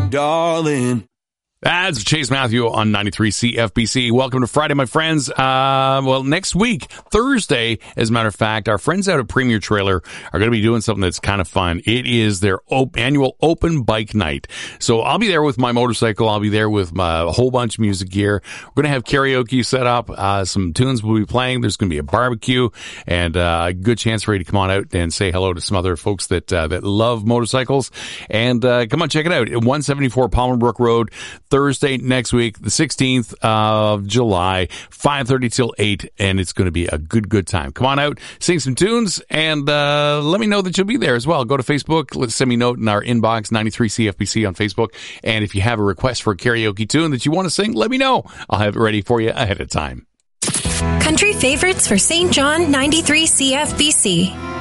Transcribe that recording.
darling. That's Chase Matthew on 93 CFBC. Welcome to Friday, my friends. Next week, Thursday, as a matter of fact, our friends out at Premier Trailer are going to be doing something that's kind of fun. It is their annual open bike night. So I'll be there with my motorcycle. I'll be there with a whole bunch of music gear. We're going to have karaoke set up. Some tunes will be playing. There's going to be a barbecue and a good chance for you to come on out and say hello to some other folks that love motorcycles. And come on, check it out. 174 Palmer Brook Road. Thursday next week, the 16th of July, 5:30 till 8, and it's going to be a good time. Come on out, sing some tunes, and let me know that you'll be there as well. Go to Facebook, send me a note in our inbox, 93CFBC on Facebook, and if you have a request for a karaoke tune that you want to sing, let me know. I'll have it ready for you ahead of time. Country favorites for St. John 93 CFBC.